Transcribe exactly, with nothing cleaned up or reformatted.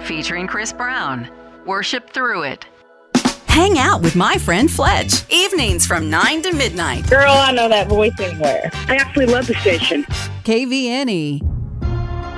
featuring Chris Brown. Worship through it. Hang out with my friend Fletch. Evenings from nine to midnight. Girl, I know that voice anywhere. I actually love the station. K V N E.